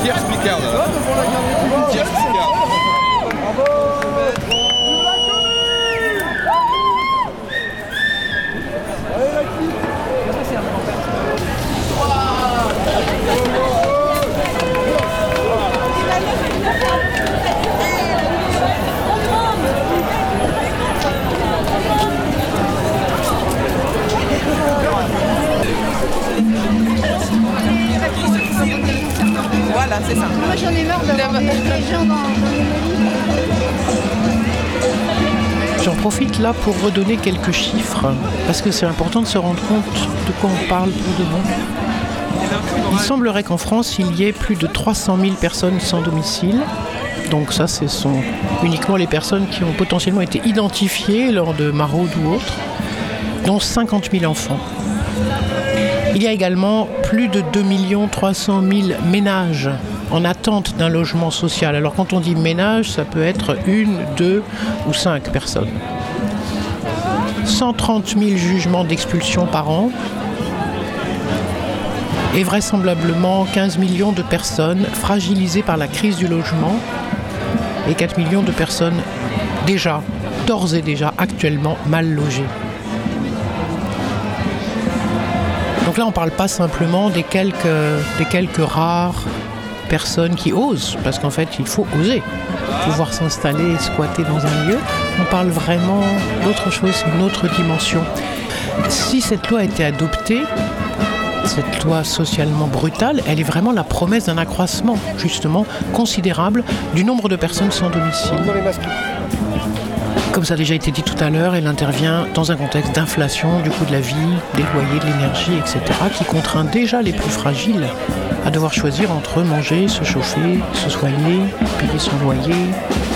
Pierre Spicard, là. Pierre Spicard. Voilà, c'est ça. Moi j'en ai marre d'avoir des gens dans les J'en profite là pour redonner quelques chiffres, parce que c'est important de se rendre compte de quoi on parle pour de bon. Il semblerait qu'en France, il y ait plus de 300 000 personnes sans domicile. Donc ça, ce sont uniquement les personnes qui ont potentiellement été identifiées lors de maraudes ou autres, dont 50 000 enfants. Il y a également plus de 2 300 000 ménages en attente d'un logement social. Alors quand on dit ménage, ça peut être 1, 2 ou 5 personnes. 130 000 jugements d'expulsion par an et vraisemblablement 15 millions de personnes fragilisées par la crise du logement et 4 millions de personnes d'ores et déjà actuellement mal logées. Donc là, on ne parle pas simplement des quelques rares personnes qui osent, parce qu'en fait, il faut oser pouvoir s'installer et squatter dans un lieu. On parle vraiment d'autre chose, une autre dimension. Si cette loi a été adoptée, cette loi socialement brutale, elle est vraiment la promesse d'un accroissement, justement, considérable du nombre de personnes sans domicile. Comme ça a déjà été dit tout à l'heure, elle intervient dans un contexte d'inflation du coût de la vie, des loyers, de l'énergie, etc., qui contraint déjà les plus fragiles à devoir choisir entre manger, se chauffer, se soigner, payer son loyer,